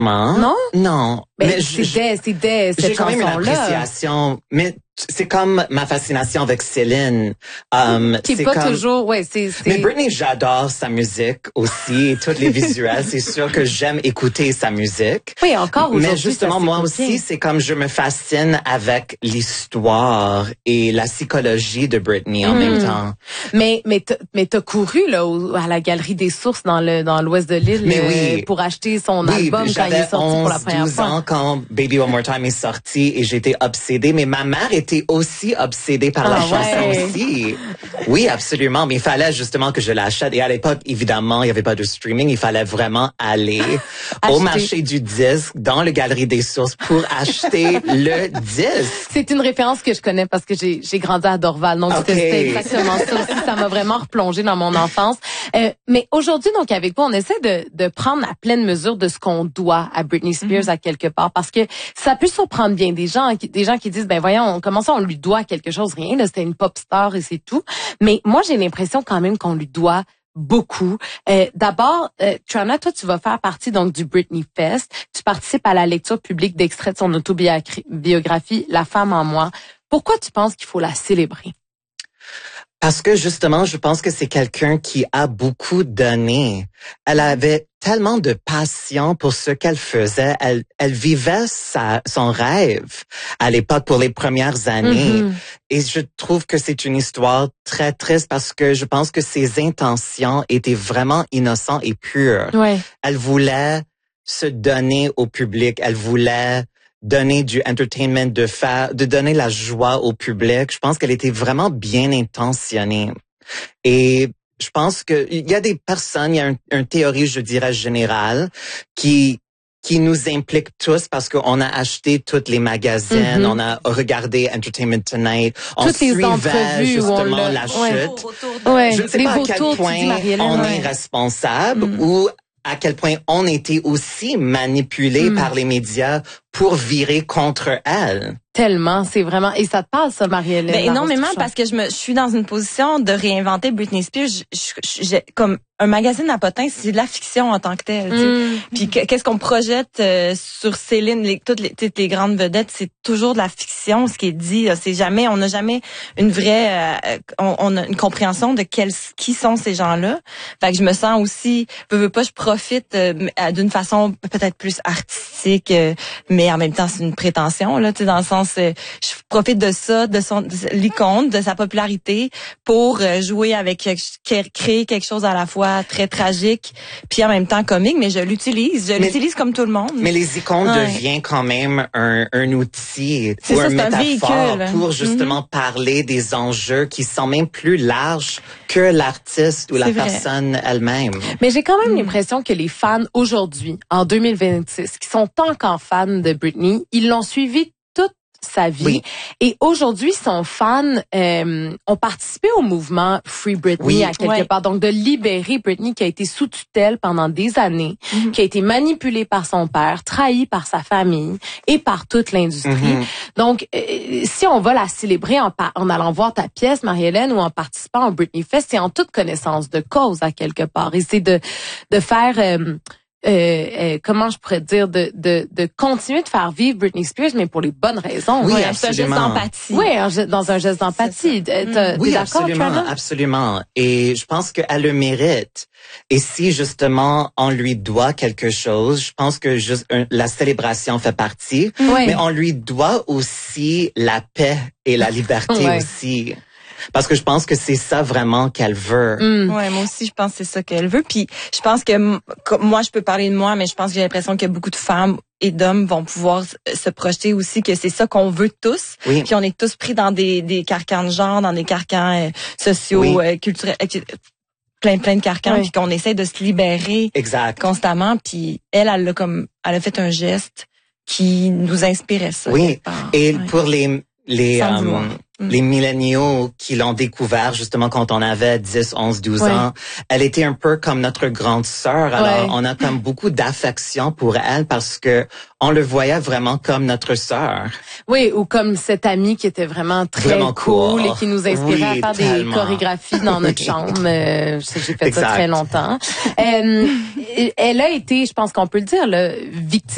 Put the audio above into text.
Non? Non. Mais c'était cette j'ai quand même une chanson-là. appréciation, mais c'est comme ma fascination avec Céline. Qui est pas toujours, Mais Britney, j'adore sa musique aussi, et tous les visuels. C'est sûr que j'aime écouter sa musique. Oui, encore aujourd'hui. Mais justement, moi aussi, c'est comme je me fascine avec l'histoire et la psychologie de Britney en même temps. Mais t'as couru, là, à la Galerie des Sources dans l'ouest de l'île, pour acheter son album quand il est sorti pour la première fois. J'avais 11, 12 ans quand Baby One More Time est sorti et j'étais obsédée. Mais ma mère était aussi obsédée par la chanson aussi. Oui, absolument. Mais il fallait justement que je l'achète. Et à l'époque, évidemment, il n'y avait pas de streaming. Il fallait vraiment aller au marché du disque, dans le Galerie des Sources pour acheter le disque. C'est une référence que je connais parce que j'ai grandi à Dorval. Donc, c'était exactement ça aussi. Ça m'a vraiment replongé dans mon enfance. Mais aujourd'hui, donc, avec vous, on essaie de prendre la pleine mesure de ce qu'on doit à Britney Spears à quelque part. Parce que ça peut surprendre bien des gens qui disent, ben voyons, comment ça, on lui doit quelque chose? Rien, là, c'était une pop star et c'est tout. Mais moi, j'ai l'impression quand même qu'on lui doit beaucoup. D'abord, Trana, toi, tu vas faire partie donc du Britney Fest. Tu participes à la lecture publique d'extraits de son autobiographie La femme en moi. Pourquoi tu penses qu'il faut la célébrer? Parce que justement, je pense que c'est quelqu'un qui a beaucoup donné. Elle avait tellement de passion pour ce qu'elle faisait. Elle vivait son rêve à l'époque pour les premières années. Et je trouve que c'est une histoire très triste parce que je pense que ses intentions étaient vraiment innocentes et pures. Ouais. Elle voulait se donner au public. Elle voulait donner du entertainment, de donner la joie au public. Je pense qu'elle était vraiment bien intentionnée. Et je pense que il y a des personnes, il y a une théorie, je dirais, générale, qui nous implique tous parce qu'on a acheté toutes les magazines, on a regardé Entertainment Tonight, on toutes les suivait justement la chute. Je ne sais pas à quel point on est responsable ou à quel point on était aussi manipulé par les médias pour virer contre elle. Tellement, c'est vraiment... Et ça te parle, ça, Marie-Hélène? Ben, énormément, parce que je suis dans une position de réinventer Britney Spears. J'ai comme un magazine à potins, c'est de la fiction en tant que telle. Puis qu'est-ce qu'on projette sur Céline, toutes les grandes vedettes, c'est toujours de la fiction, ce qui est dit. C'est jamais, on n'a jamais une vraie, on a une compréhension de qui sont ces gens-là. Fait que je me sens aussi, veux pas, je profite d'une façon peut-être plus artistique, mais en même temps c'est une prétention là, tu sais, dans le sens, je profite de ça, de l'icône, de sa popularité pour jouer avec, créer quelque chose à la fois très tragique puis en même temps comique, mais je l'utilise comme tout le monde. Mais les icônes deviennent quand même un outil ou une métaphore pour justement parler des enjeux qui sont même plus larges que l'artiste ou la personne elle-même. Mais j'ai quand même l'impression que les fans aujourd'hui, en 2026, qui sont encore fans de Britney, ils l'ont suivi toute sa vie. Oui. Et aujourd'hui, son fans ont participé au mouvement Free Britney à quelque part. Donc, de libérer Britney qui a été sous tutelle pendant des années, qui a été manipulée par son père, trahie par sa famille et par toute l'industrie. Donc, si on va la célébrer en allant voir ta pièce, Marie-Hélène, ou en participant au Britney Fest, c'est en toute connaissance de cause à quelque part. Et c'est de faire... comment je pourrais dire, de continuer de faire vivre Britney Spears, mais pour les bonnes raisons. Oui, absolument. Un geste d'empathie. Oui, dans un geste d'empathie. Oui, absolument, absolument. Et je pense qu'elle le mérite. Et si justement on lui doit quelque chose, je pense que la célébration fait partie, mais on lui doit aussi la paix et la liberté aussi. Parce que je pense que c'est ça vraiment qu'elle veut. Ouais, moi aussi, je pense que c'est ça qu'elle veut. Puis je pense que moi, je peux parler de moi, mais je pense que j'ai l'impression que beaucoup de femmes et d'hommes vont pouvoir se projeter aussi que c'est ça qu'on veut tous. Oui. Puis on est tous pris dans des carcans de genre, dans des carcans sociaux, culturels, plein de carcans, puis qu'on essaie de se libérer constamment. Puis elle a fait un geste qui nous inspirait ça. Oui. Et pour les milléniaux qui l'ont découvert justement quand on avait 10, 11, 12 ans, elle était un peu comme notre grande sœur. Alors, on a comme beaucoup d'affection pour elle parce que on le voyait vraiment comme notre sœur. Oui, ou comme cette amie qui était vraiment très cool et qui nous inspirait à faire des chorégraphies dans notre chambre. J'ai fait ça très longtemps. Elle a été, je pense qu'on peut le dire, là, victime